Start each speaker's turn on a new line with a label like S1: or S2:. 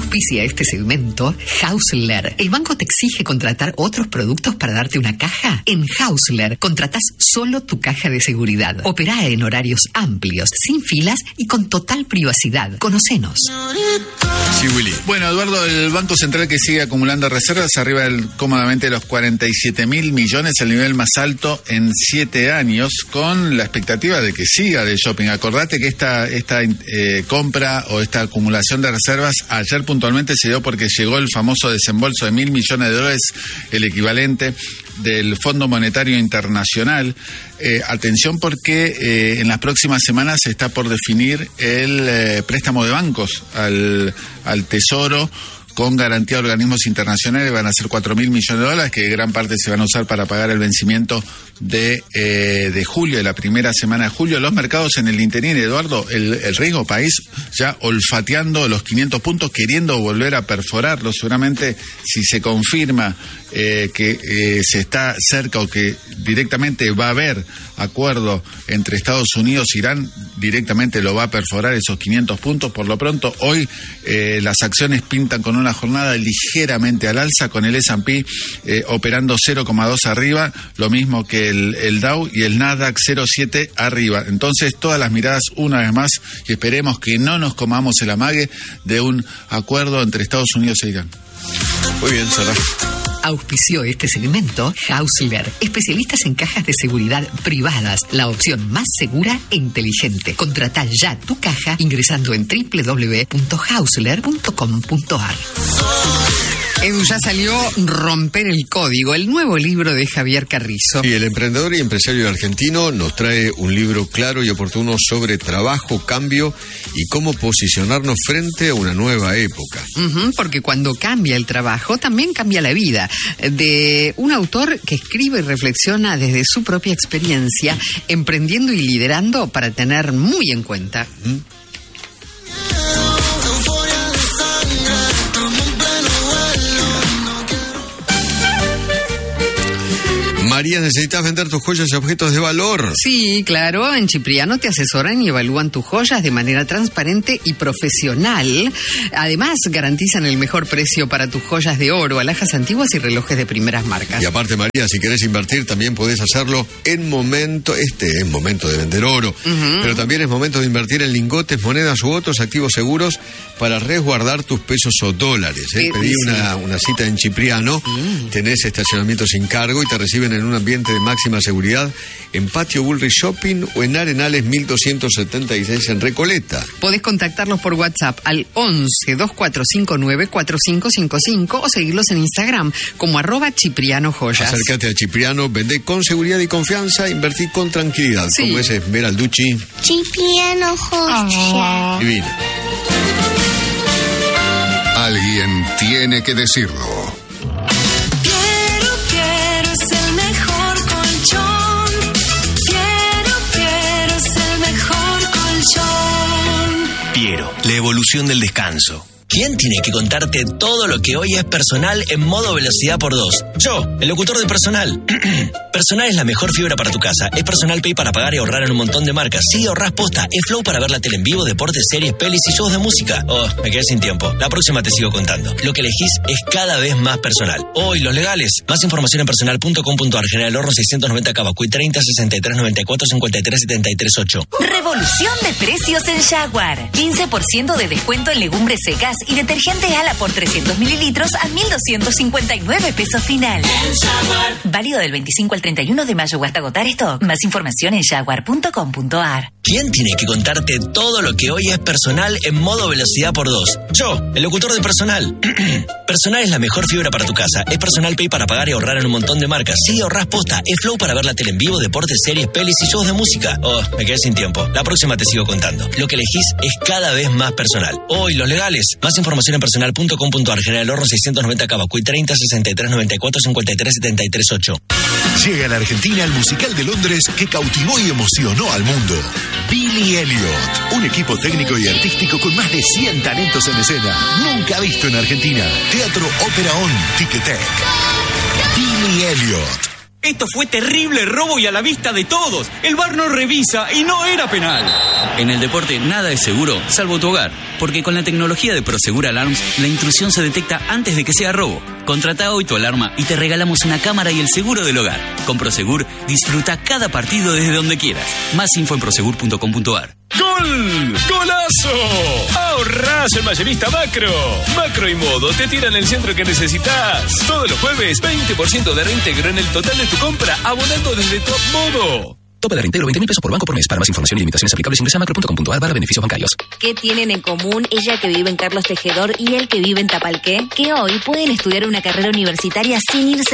S1: Auspicia este segmento Hausler. ¿El banco te exige contratar otros productos para darte una caja? En Hausler contratás solo tu caja de seguridad. Operá en horarios amplios, sin filas y con total privacidad. Conocenos.
S2: Sí, Willy. Bueno, Eduardo, el Banco Central que sigue acumulando reservas arriba cómodamente de los 47.000 millones, el nivel más alto en 7 años, con la expectativa de que siga de shopping. Acordate que esta compra o esta acumulación de reservas ayer puntualmente se dio porque llegó el famoso desembolso de $1.000 millones, el equivalente del Fondo Monetario Internacional. Atención porque en las próximas semanas se está por definir el préstamo de bancos al Tesoro con garantía de organismos internacionales. Van a ser $4.000 millones, que gran parte se van a usar para pagar el vencimiento de julio, de la primera semana de julio. Los mercados en el interín, Eduardo, el riesgo país ya olfateando los 500 puntos, queriendo volver a perforarlo. Seguramente, si se confirma que se está cerca o que directamente va a haber acuerdo entre Estados Unidos e Irán, directamente lo va a perforar esos 500 puntos. Por lo pronto, hoy las acciones pintan con una jornada ligeramente al alza, con el S&P operando 0,2 arriba, lo mismo que el Dow, y el Nasdaq 0,7 arriba. Entonces, todas las miradas una vez más, y esperemos que no nos comamos el amague de un acuerdo entre Estados Unidos e Irán.
S3: Muy bien, Sara.
S1: Auspició este segmento Hausler, especialistas en cajas de seguridad privadas, la opción más segura e inteligente. Contratá ya tu caja ingresando en www.hausler.com.ar.
S4: Edu, ya salió Romper el Código, el nuevo libro de Javier Carrizo.
S3: Y el emprendedor y empresario argentino nos trae un libro claro y oportuno sobre trabajo, cambio y cómo posicionarnos frente a una nueva época.
S4: Porque cuando cambia el trabajo, también cambia la vida. De un autor que escribe y reflexiona desde su propia experiencia, emprendiendo y liderando para tener muy en cuenta.
S3: María, ¿necesitas vender tus joyas y objetos de valor?
S4: Sí, claro. En Cipriano te asesoran y evalúan tus joyas de manera transparente y profesional. Además, garantizan el mejor precio para tus joyas de oro, alhajas antiguas y relojes de primeras marcas.
S3: Y aparte, María, si querés invertir, también podés hacerlo en momento de vender oro. Pero también es momento de invertir en lingotes, monedas u otros activos seguros para resguardar tus pesos o dólares. Pedí una cita en Cipriano, tenés estacionamiento sin cargo y te reciben en un ambiente de máxima seguridad en Patio Bullrich Shopping o en Arenales 1276 en Recoleta.
S4: Podés contactarlos por WhatsApp al 11-2459-4555 o seguirlos en Instagram como @CiprianoJoyas.
S3: Acércate a Cipriano, vendé con seguridad y confianza, invertí con tranquilidad.
S4: Sí.
S3: Como es Esmeralducci.
S5: Cipriano Joyas.
S3: Divino.
S6: Alguien tiene que decirlo.
S7: Piero, la evolución del descanso. ¿Quién tiene que contarte todo lo que hoy es personal en modo velocidad por 2? Yo, el locutor de Personal. Personal es la mejor fibra para tu casa. Es Personal Pay para pagar y ahorrar en un montón de marcas. Sí, ahorrás posta. Es Flow para ver la tele en vivo, deportes, series, pelis y shows de música. Oh, me quedé sin tiempo. La próxima te sigo contando. Lo que elegís es cada vez más personal. Oh, y los legales. Más información en personal.com.ar. General Horno 690 Cavacuy 30 63 94 53 73 8.
S8: Revolución de precios en Jaguar. 15% de descuento en legumbres secas y detergente Ala por 300 mililitros a 1.259 pesos final. Válido del 25 al 31 de mayo o hasta agotar stock. Más información en jaguar.com.ar.
S7: ¿Quién tiene que contarte todo lo que hoy es personal en modo velocidad por 2? Yo, el locutor de Personal. Personal es la mejor fibra para tu casa. Es Personal Pay para pagar y ahorrar en un montón de marcas. Sí, ahorrás posta. Es Flow para ver la tele en vivo, deportes, series, pelis y shows de música. Oh, me quedé sin tiempo. La próxima te sigo contando. Lo que elegís es cada vez más personal. Oh, y los legales. Más información en personal.com.ar. General Horno 690 Cavacuy 30 63 94 53 73 8.
S9: Llega a la Argentina el musical de Londres que cautivó y emocionó al mundo. Billy Elliot, un equipo técnico y artístico con más de 100 talentos en escena. Nunca visto en Argentina. Teatro Ópera On, Ticketek. Billy Elliot.
S10: Esto fue terrible robo y a la vista de todos. El VAR no revisa y no era penal. En el deporte nada es seguro, salvo tu hogar, porque con la tecnología de Prosegur Alarms, la intrusión se detecta antes de que sea robo. Contrata hoy tu alarma y te regalamos una cámara y el seguro del hogar. Con Prosegur, disfruta cada partido desde donde quieras. Más info en prosegur.com.ar.
S11: ¡Gol! ¡Golazo! ¡Ahorrás en Mayorista Macro! Macro y Modo te tiran el centro que necesitas. Todos los jueves, 20% de reintegro en el total de tu compra, abonando desde Top Modo.
S12: Tope de reintegro 20.000 pesos por banco por mes. Para más información y limitaciones aplicables ingresa a macro.com.ar/beneficios bancarios.
S13: ¿Qué tienen en común ella que vive en Carlos Tejedor y él que vive en Tapalqué? Que hoy pueden estudiar una carrera universitaria sin irse